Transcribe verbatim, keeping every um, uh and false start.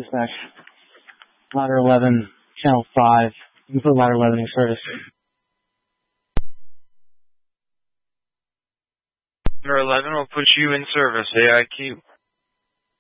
Dispatch. Ladder eleven, channel five. You can put ladder eleven in service. Ladder eleven will put you in service, A I Q.